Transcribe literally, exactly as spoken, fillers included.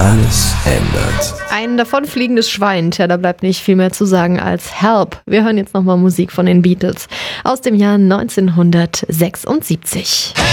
alles ändert. Ein davonfliegendes Schwein, tja, da bleibt nicht viel mehr zu sagen als Help. Wir hören jetzt nochmal Musik von den Beatles aus dem Jahr neunzehnhundertsechsundsiebzig.